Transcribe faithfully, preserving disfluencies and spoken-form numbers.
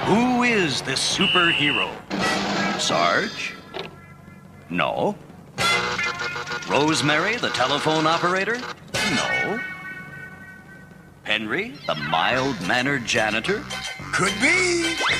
Who is this superhero? Sarge? No. Rosemary, the telephone operator? No. Henry, the mild-mannered janitor? Could be.